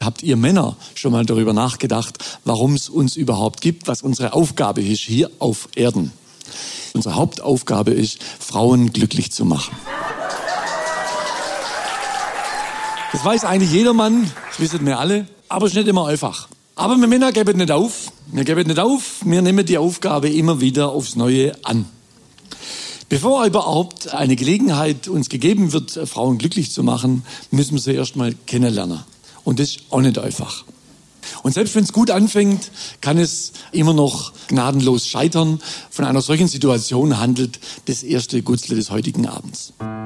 Habt ihr Männer schon mal darüber nachgedacht, warum es uns überhaupt gibt, was unsere Aufgabe ist hier auf Erden? Unsere Hauptaufgabe ist, Frauen glücklich zu machen. Das weiß eigentlich jeder Mann, das wissen wir alle, aber es ist nicht immer einfach. Aber wir Männer geben nicht auf. Wir nehmen die Aufgabe immer wieder aufs Neue an. Bevor überhaupt eine Gelegenheit uns gegeben wird, Frauen glücklich zu machen, müssen wir sie erst mal kennenlernen. Und das ist auch nicht einfach. Und selbst wenn es gut anfängt, kann es immer noch gnadenlos scheitern. Von einer solchen Situation handelt das erste Gutzle des heutigen Abends.